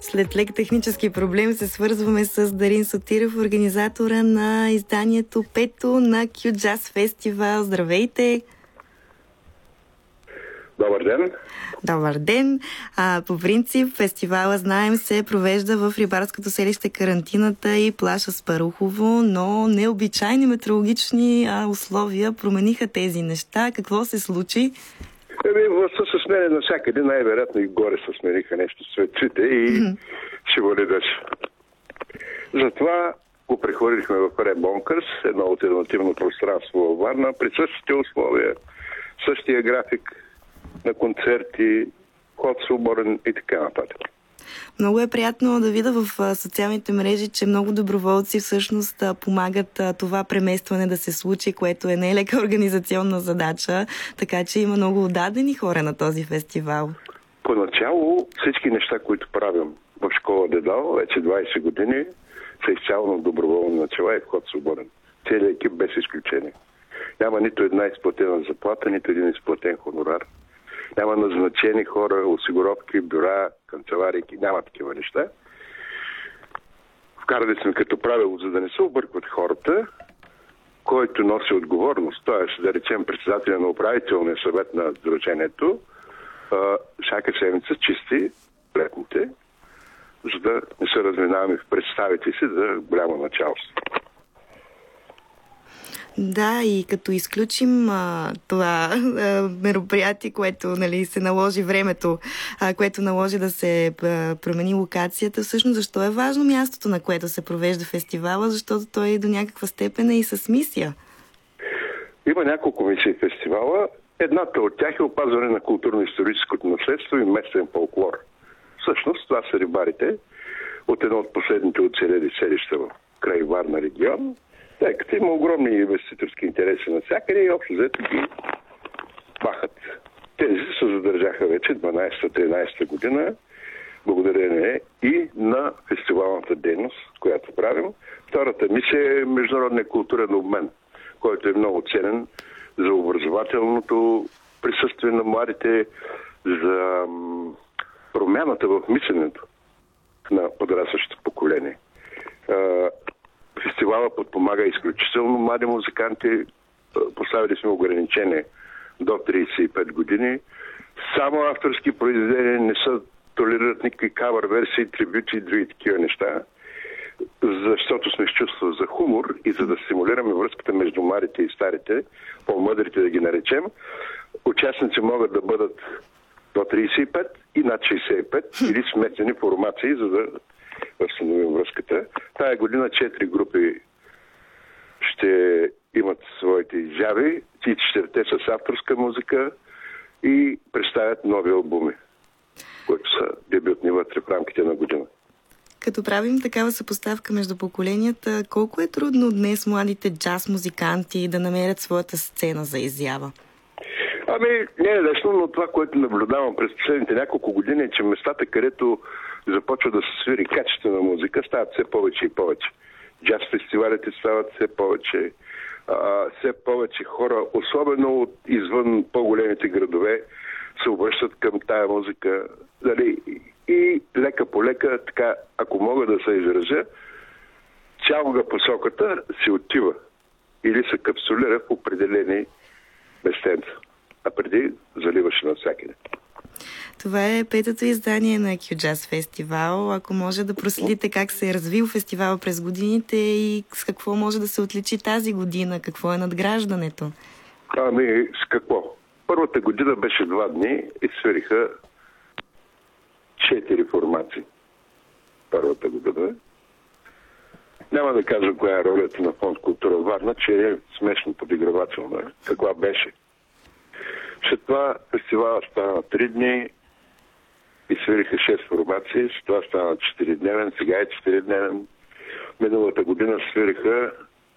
След лек технически проблем се свързваме с Дарин Сотиров, организатора на изданието Пето на Q-Jazz Фестивал. Здравейте! Добър ден! Добър ден! По принцип, фестивала, знаем, се провежда в рибарското селище Карантината и плаж Аспарухово, но необичайни метеорологични условия промениха тези неща. Какво се случи? Властта се смени навсякъде, най-вероятно и горе се смениха нещо светците и ще вали дъжд. Затова го прехвърлихме в Ребонкърс, едно алтернативно пространство във Варна, при същите условия, същия график на концерти, ход свободен и така нататък. Много е приятно да видя в социалните мрежи, че много доброволци всъщност помагат това преместване да се случи, което е нелека организационна задача, така че има много отдадени хора на този фестивал. Поначало всички неща, които правим в школа Дедал, вече 20 години, са изцяло на доброволни начала и вход свободен. Целият екип без изключение. Няма нито една изплатена заплата, нито един изплатен хонорар. Няма назначени хора, осигуровки, бюра, канцеларийки, няма такива неща. Вкарали сме като правило, за да не се объркват хората, който носи отговорност, т.е. да речем председателя на управителния съвет на сдружението, всяка седмица чисти летните, за да не се разминаваме в представите си за голямо началство. Да, и като изключим това мероприятие, което се наложи времето, което наложи да се промени локацията, всъщност защо е важно мястото, на което се провежда фестивала, защото той до някаква степен е и с мисия? Има няколко мисии в фестивала. Едната от тях е опазване на културно-историческото наследство и местен фолклор. Всъщност това са рибарите от едно от последните оцелели селища в край Варна регион, тъй като има огромни инвеститорски интереси навсякъде и общо взето ги бахат. Тези се задържаха вече 12-13 година, благодарение и на фестивалната дейност, която правим. Втората мисия е международния културен обмен, който е много ценен за образователното присъствие на младите, за промяната в мисленето на подрастващото поколение. Фестивала подпомага изключително млади музиканти. Поставили сме ограничение до 35 години. Само авторски произведения, не са толерират никакви кавър версии, трибюти и други такива неща, защото сме с чувство за хумор и за да стимулираме връзката между младите и старите, по-мъдрите да ги наречем, участници могат да бъдат до 35 и над 65 или смесени формации, за да възстановим връзката. Тая година 4 групи ще имат своите изяви. И 4-те с авторска музика и представят нови албуми, които са дебютни вътре в рамките на година. Като правим такава съпоставка между поколенията, колко е трудно днес младите джаз музиканти да намерят своята сцена за изява? Не е лесно, но това, което наблюдавам през последните няколко години е, че местата, където започва да се свири качествена музика, стават все повече и повече. Джаз фестивалите стават все повече хора, особено от извън по-големите градове, се обръщат към тая музика. И лека по лека, така, ако мога да се изразя, цялога посоката се отива или се капсулира в определени местенца. А преди заливаше навсякъде. Това е петото издание на Q-Jazz Фестивал. Ако може да проследите как се е развил фестивал през годините и с какво може да се отличи тази година, какво е надграждането? С какво? Първата година беше 2 дни и свириха 4 формации. Първата година. Няма да кажа коя е ролята на Фонд Култура Варна, че е смешно подигравателна. Каква беше? След това фестивала стана 3 дни и свириха 6 формации. След това стана 4-дневен, сега е 4-дневен. Миналата година свириха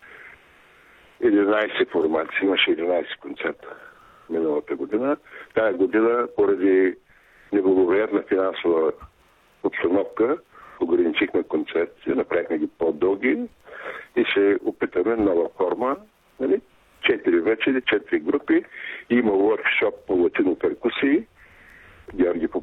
11 формации. Имаше 11 концерта миналата година. Тая година, поради неблагоприятна финансова обстановка, ограничихме концертите, направихме ги по-дълги и ще опитаме нова форма. 4 вечери, 4 групи. Има workshop по латино перкусии. Георги